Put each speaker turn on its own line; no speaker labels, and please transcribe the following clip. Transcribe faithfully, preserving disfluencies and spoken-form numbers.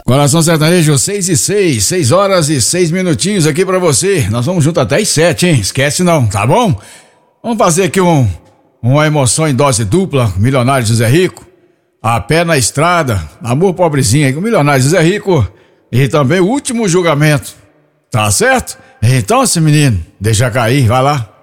Coração Sertanejo, seis e seis, seis horas e seis minutinhos aqui pra você. Nós vamos junto até as sete, hein? Esquece não, tá bom? Vamos fazer aqui um, uma emoção em dose dupla com o Milionário José Rico. A Pé na Estrada, Amor Pobrezinha com o Milionário José Rico. E também o Último Julgamento. Tá certo? Então, esse menino, deixa cair, vai lá.